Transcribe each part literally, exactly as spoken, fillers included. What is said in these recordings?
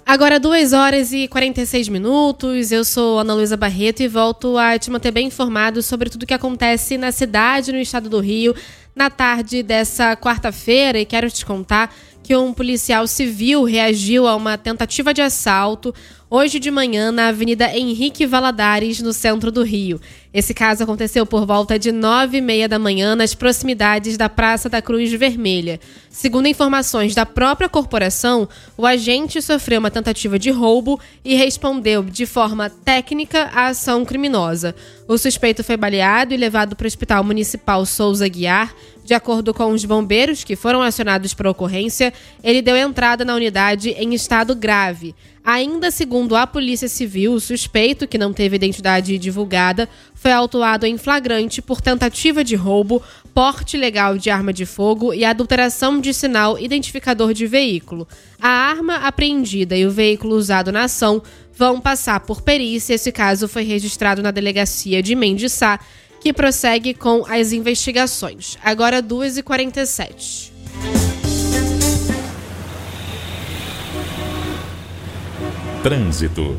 Agora duas horas e quarenta e seis minutos, eu sou Ana Luísa Barreto e volto a te manter bem informado sobre tudo que acontece na cidade, no estado do Rio, na tarde dessa quarta-feira, e quero te contar que um policial civil reagiu a uma tentativa de assalto hoje de manhã na Avenida Henrique Valadares, no centro do Rio. Esse caso aconteceu por volta de nove e meia da manhã, nas proximidades da Praça da Cruz Vermelha. Segundo informações da própria corporação, o agente sofreu uma tentativa de roubo e respondeu de forma técnica à ação criminosa. O suspeito foi baleado e levado para o Hospital Municipal Souza Aguiar. De acordo com os bombeiros que foram acionados para a ocorrência, ele deu entrada na unidade em estado grave. Ainda segundo a Polícia Civil, o suspeito, que não teve identidade divulgada, foi autuado em flagrante por tentativa de roubo, porte ilegal de arma de fogo e adulteração de sinal identificador de veículo. A arma apreendida e o veículo usado na ação vão passar por perícia. Esse caso foi registrado na delegacia de Mendiçá, que prossegue com as investigações. Agora duas e quarenta e sete. Trânsito.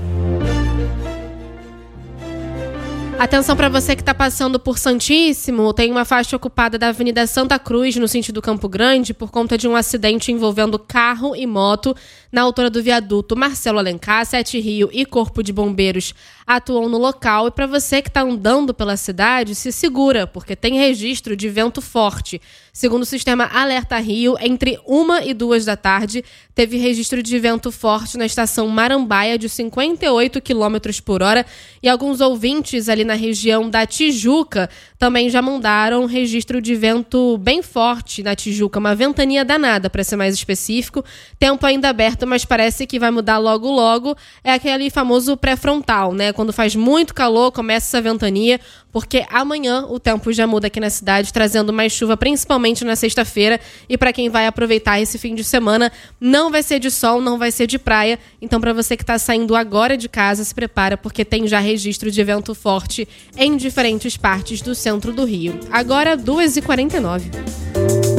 Atenção para você que está passando por Santíssimo, tem uma faixa ocupada da Avenida Santa Cruz, no sentido Campo Grande, por conta de um acidente envolvendo carro e moto na altura do viaduto Marcelo Alencar. Sete Rio e Corpo de Bombeiros atuam no local. E para você que está andando pela cidade, se segura, porque tem registro de vento forte. Segundo o sistema Alerta Rio, entre uma e duas da tarde, teve registro de vento forte na estação Marambaia de cinquenta e oito quilômetros por hora, e alguns ouvintes ali na região da Tijuca também já mandaram registro de vento bem forte na Tijuca, uma ventania danada, para ser mais específico. Tempo ainda aberto, mas parece que vai mudar logo logo. É aquele famoso pré-frontal, né? Quando faz muito calor, começa essa ventania, porque amanhã o tempo já muda aqui na cidade, trazendo mais chuva, principalmente na sexta-feira. E para quem vai aproveitar esse fim de semana, não vai ser de sol, não vai ser de praia. Então, para você que está saindo agora de casa, se prepara, porque tem já registro de vento forte em diferentes partes do centro do Rio. Agora, duas e quarenta e nove.